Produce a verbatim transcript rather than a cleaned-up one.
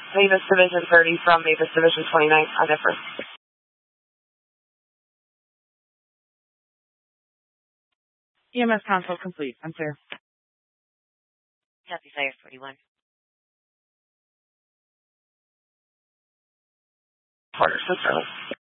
Mavis Division thirty from Mavis Division twenty-nine on differ. E M S console complete. I'm clear. Copy Fire forty-one. Quarter, so